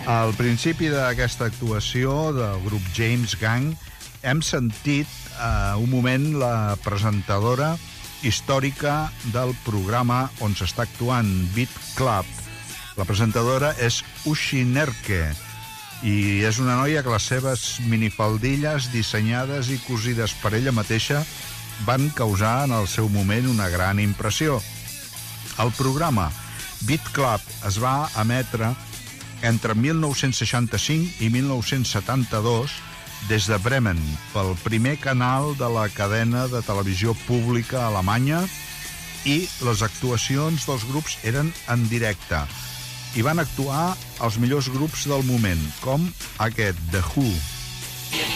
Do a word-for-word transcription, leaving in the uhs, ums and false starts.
Al principi d'aquesta actuació del grup James Gang hem sentit eh, un moment la presentadora històrica del programa on s'està actuant, Beat Club. La presentadora és Ushi Nerke i és una noia que les seves minifaldilles dissenyades i cosides per ella mateixa van causar en el seu moment una gran impressió. El programa Beat Club es va emetre entre mil nou-cents seixanta-cinc i mil nou-cents setanta-dos des de Bremen, pel primer canal de la cadena de televisió pública alemanya, i les actuacions dels grups eren en directe. Hi van actuar els millors grups del moment, com aquest, The Who.